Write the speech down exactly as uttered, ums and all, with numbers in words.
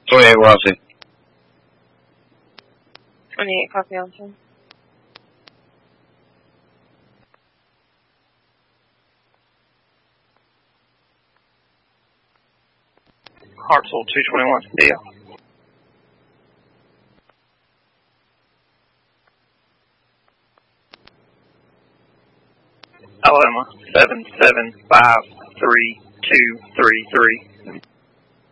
twenty-eight Rossi. twenty-eight copy also. Hartsel two twenty-one, deal. Alabama seven seven five three two three three.